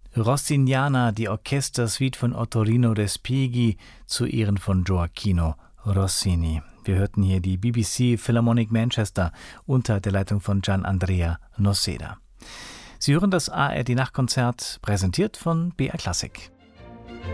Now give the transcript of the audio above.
Rossiniana, die Orchestersuite von Ottorino Respighi zu Ehren von Gioacchino Rossini. Wir hörten hier die BBC Philharmonic Manchester unter der Leitung von Gian Andrea Noceda. Sie hören das ARD Nachtkonzert, präsentiert von BR Classic.